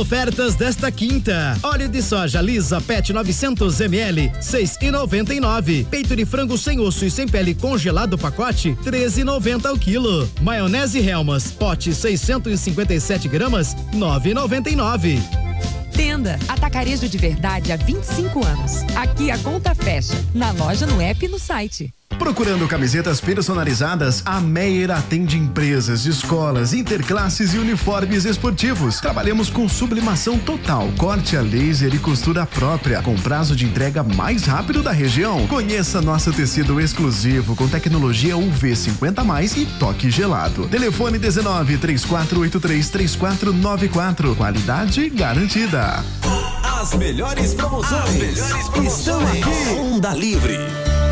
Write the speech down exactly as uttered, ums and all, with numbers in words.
Ofertas desta quinta: óleo de soja Lisa Pet novecentos mililitros, seis e noventa e nove. Peito de frango sem osso e sem pele congelado pacote, treze e noventa o quilo. Maionese Hellmann's pote seiscentos e cinquenta e sete gramas, nove e noventa e nove. Tenda Atacarejo de Verdade há vinte e cinco anos. Aqui a conta fecha. Na loja, no app e no site. Procurando camisetas personalizadas, a Meyer atende empresas, escolas, interclasses e uniformes esportivos. Trabalhamos com sublimação total, corte a laser e costura própria, com prazo de entrega mais rápido da região. Conheça nosso tecido exclusivo com tecnologia U V cinquenta mais e toque gelado. Telefone dezenove, três quatro oito três, três quatro nove quatro. Qualidade garantida. As melhores promoções, As melhores promoções. Estão aqui. Onda Livre.